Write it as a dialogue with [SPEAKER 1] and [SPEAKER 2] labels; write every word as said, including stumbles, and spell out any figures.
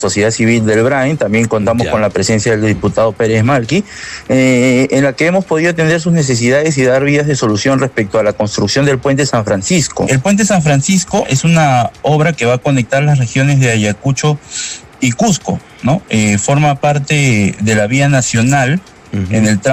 [SPEAKER 1] sociedad civil del Brain, también contamos ya. con la presencia del diputado Pérez Malqui, eh, en la que hemos podido atender sus necesidades y dar vías de solución respecto a la construcción del puente San Francisco. El puente San Francisco es una obra que va a conectar las regiones de Ayacucho y Cusco, ¿no? Eh, forma parte de la vía nacional uh-huh. en el tramo